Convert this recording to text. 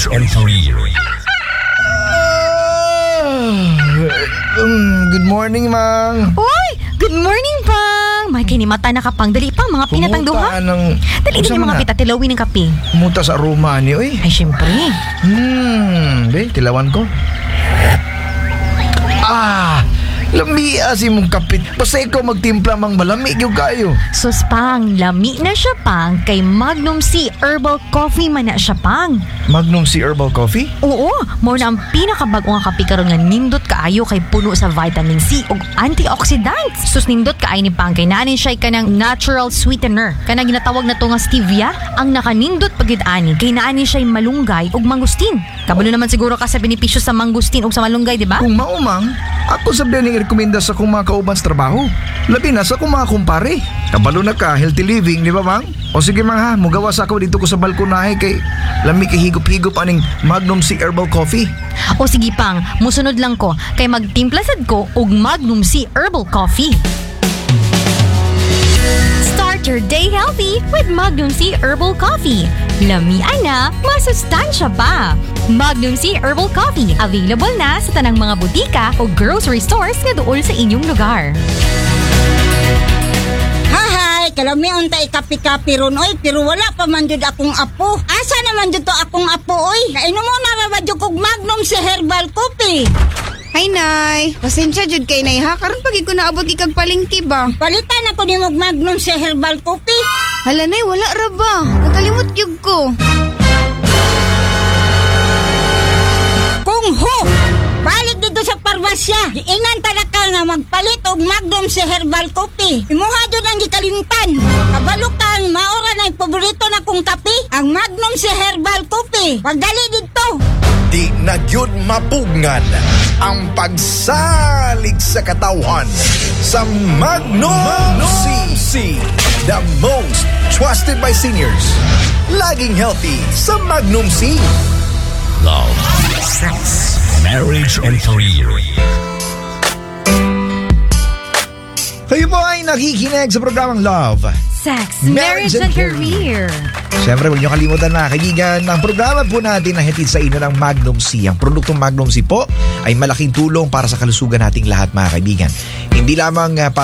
Marriage and Career. Good morning, Mang. Uy! Good morning, Pang! May kinimata na kapang. Dali pang, mga pinatangduha. Dali din yung mga pitatilawin ng kape. Pumunta sa aroma ni, oy. Ay, syempre. Tilawan ko. Lami asi mong kapit. Basta ikaw magtimpla mang malamig yung kayo. Sus, Pang, lami na siya, Pang. Kay Magnum C Herbal Coffee man na siya, Pang. Magnum C Herbal Coffee? Oo, more na ang pinakabago nga kape karon nga nindot kaayo kay puno sa vitamin C ug antioxidants. Sus, nindot kaay ni Pang kay naanin siya kanang natural sweetener. Kanang ginatawag na to nga stevia. Ang nakanindot pagid ani kay naanin siya malunggay ug mangustin. Kabalo naman siguro ka sa benepisyo sa mangustin ug sa malunggay, di ba? Kung maumang, ako sabihan ni rekomenda sa kung mga kauban sa trabaho. Labi na sa kung mga kumpare. Kabalo na ka, healthy living, di ba, Mang? O sige, Mang, ha, mugawas ako dito ko sa balkonahe kay lami kay higop-higop aning Magnum C Herbal Coffee. O sige, Pang, musunod lang ko kay magtimpla sad ko og Magnum C Herbal Coffee. Start your day healthy with Magnum C Herbal Coffee. Lamian na, masustansya pa. Magnum C Herbal Coffee, available na sa tanang mga butika o grocery stores na dool sa inyong lugar. Hahay, kalami untay kapi-kapi ron, oy, pero wala pa man jud akong apo. Asa naman jud to akong apo, oy? Kainom mo na ba jud kog Magnum C Herbal Coffee? Hay nay, pasensya jud kay nay ha, karon pagi ko naabot ikag palengke ba. Palitan ako ni mog Magnum C Herbal Coffee. Hala nay, wala ra ba? Nakalimot gyud ko. Kung ho, balik dito sa parwasya. Ingan talaka nga magpalit og Magnum C Herbal Coffee. Imuha jud ang gikalimtan. Kabalukan, maora na paborito na kong kape, ang Magnum C Herbal Coffee. Pagdali dito. Di na gyud mapugngan ang pagsalig sa katawhan sa Magnum C. The most trusted by seniors. Laging healthy sa Magnum C. Love, sex, marriage and career. Kayo po ay nakikinig sa programang Love, Sex, marriage and career. Siyempre, huwag niyo kalimutan na kaibigan, ang programa po natin na hatid sa inyo ng Magnum C. Ang produktong Magnum C po ay malaking tulong para sa kalusugan nating lahat, mga kaibigan. Hindi lamang para